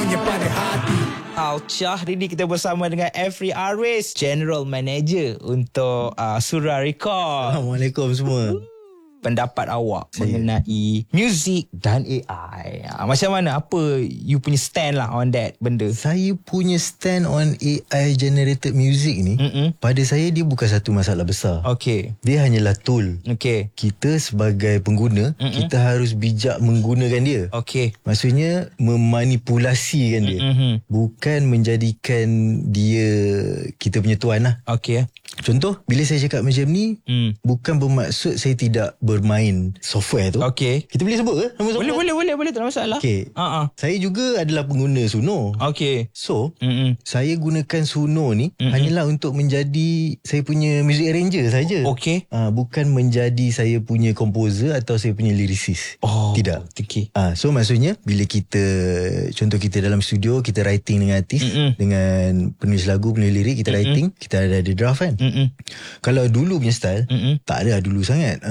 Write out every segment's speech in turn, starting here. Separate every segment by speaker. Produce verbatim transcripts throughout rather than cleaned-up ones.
Speaker 1: hanya pada hati.
Speaker 2: Alcah, hari ni kita bersama dengan Efri Aris, General Manager untuk uh, Surah Record.
Speaker 3: Assalamualaikum semua.
Speaker 2: Pendapat awak
Speaker 3: Saya.
Speaker 2: mengenai muzik dan A I. Uh, macam mana? Apa you punya stand lah on that benda?
Speaker 3: Saya punya stand on A I generated music ni,
Speaker 2: Mm-mm.
Speaker 3: pada saya dia bukan satu masalah besar.
Speaker 2: Okay.
Speaker 3: Dia hanyalah tool.
Speaker 2: Okay.
Speaker 3: Kita sebagai pengguna,
Speaker 2: Mm-mm.
Speaker 3: kita harus bijak menggunakan dia.
Speaker 2: Okay.
Speaker 3: Maksudnya memanipulasikan dia.
Speaker 2: Mm-hmm.
Speaker 3: Bukan menjadikan dia kita punya tuan lah.
Speaker 2: Okay.
Speaker 3: Contoh, bila saya cakap macam ni,
Speaker 2: Hmm.
Speaker 3: bukan bermaksud saya tidak bermain software tu.
Speaker 2: Okay.
Speaker 3: Kita boleh sebut ke nama software?
Speaker 2: Boleh, boleh, boleh, boleh. Tak ada masalah.
Speaker 3: Okay.
Speaker 2: Uh-uh.
Speaker 3: Saya juga adalah pengguna Suno.
Speaker 2: Okay.
Speaker 3: So,
Speaker 2: Mm-mm.
Speaker 3: saya gunakan Suno ni
Speaker 2: Mm-mm.
Speaker 3: hanyalah untuk menjadi saya punya music arranger saja.
Speaker 2: Okay.
Speaker 3: Uh, bukan menjadi saya punya composer atau saya punya lyricist.
Speaker 2: Oh.
Speaker 3: Tidak.
Speaker 2: Okay.
Speaker 3: Ah, so maksudnya bila kita, contoh kita dalam studio, kita writing dengan artis,
Speaker 2: Mm-mm.
Speaker 3: dengan penulis lagu, penulis lirik, kita writing, kita ada ada draft kan.
Speaker 2: Mm-mm.
Speaker 3: Kalau dulu punya style,
Speaker 2: Mm-mm.
Speaker 3: tak ada dulu sangat.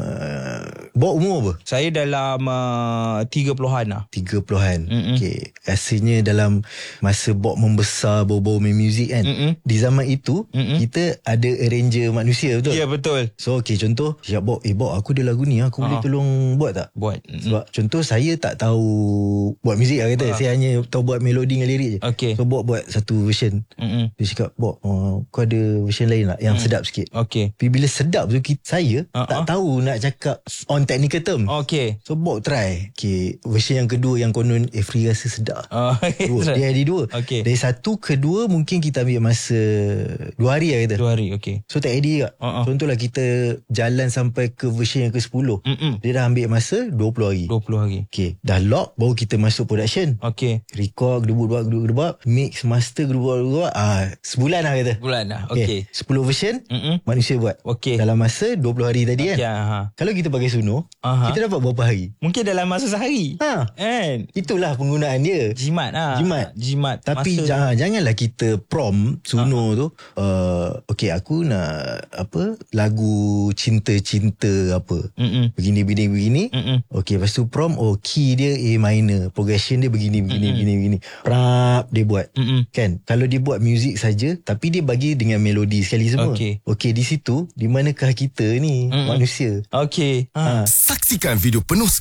Speaker 3: Uh, bawa umur apa?
Speaker 2: Saya dalam uh, tiga puluhan lah.
Speaker 3: tiga puluhan.
Speaker 2: Mm-mm.
Speaker 3: Okay. Rasanya dalam masa Bob membesar, bawa-bawa main muzik kan.
Speaker 2: Mm-mm.
Speaker 3: Di zaman itu,
Speaker 2: Mm-mm.
Speaker 3: kita ada arranger manusia, betul?
Speaker 2: Ya, betul.
Speaker 3: So okay, contoh, siap Bob, eh Bob aku ada lagu ni, aku boleh
Speaker 2: Ha.
Speaker 3: tolong buat tak?
Speaker 2: Buat. Mm-mm.
Speaker 3: Sebab contoh saya tak tahu buat muzik lah kata.
Speaker 2: Ha.
Speaker 3: Saya hanya tahu buat melodi dengan lirik je.
Speaker 2: Okay.
Speaker 3: So Bob buat satu version.
Speaker 2: Mm-mm.
Speaker 3: Dia cakap, Bob, oh, kau ada version lain tak yang
Speaker 2: Mm.
Speaker 3: sedap sikit?
Speaker 2: Okay.
Speaker 3: Tapi bila sedap tu, kita, saya
Speaker 2: Ha,
Speaker 3: tak
Speaker 2: ha.
Speaker 3: tahu nak cakap on technical term.
Speaker 2: Okay.
Speaker 3: So Bob try. Okay, version yang kedua yang konon Efri rasa sedap.
Speaker 2: Oh,
Speaker 3: Dua. Dia ada dua.
Speaker 2: Okay.
Speaker 3: Dari satu ke dua mungkin kita ambil masa dua hari lah kata.
Speaker 2: Dua hari. Okay.
Speaker 3: So tak edit tak?
Speaker 2: Uh-uh.
Speaker 3: Contohlah kita jalan sampai ke version yang ke sepuluh.
Speaker 2: Mm-mm.
Speaker 3: Dia dah ambil masa dua puluh hari.
Speaker 2: Dua puluh hari.
Speaker 3: Okay, dah lock baru kita masuk production.
Speaker 2: Okay.
Speaker 3: Record, gedebuk-gedebuk, gedebuk-gedebuk, mix, master, gedebuk-gedebuk. Ah, sebulan lah kata.
Speaker 2: Bulan lah. Okay.
Speaker 3: sepuluh version
Speaker 2: Mm-mm.
Speaker 3: manusia buat.
Speaker 2: Okay.
Speaker 3: Dalam masa dua puluh hari tadi kan.
Speaker 2: Okay. Ha.
Speaker 3: Kalau kita pakai Suno,
Speaker 2: Aha.
Speaker 3: kita dapat berapa hari?
Speaker 2: Mungkin dalam masa sehari.
Speaker 3: Ha,
Speaker 2: Kan?
Speaker 3: itulah penggunaan dia.
Speaker 2: Jimat lah.
Speaker 3: Jimat.
Speaker 2: Jimat.
Speaker 3: Tapi
Speaker 2: masa...
Speaker 3: jangan, janganlah kita prompt Suno tu uh, okay, aku nak apa, lagu cinta-cinta apa,
Speaker 2: Mm-mm.
Speaker 3: begini begini begini.
Speaker 2: Mm-mm.
Speaker 3: Okay, lepas tu prompt, oh key dia A minor, progression dia begini begini
Speaker 2: Mm-mm.
Speaker 3: begini begini. Prap dia buat.
Speaker 2: Mm-mm.
Speaker 3: Kan, kalau dia buat muzik saja tapi dia bagi dengan melodi sekali semua.
Speaker 2: Okey.
Speaker 3: Okay, di situ di manakah kita ni
Speaker 2: Mm-mm.
Speaker 3: manusia?
Speaker 2: Okay. Ha.
Speaker 3: Ha.
Speaker 1: Saksikan video penuh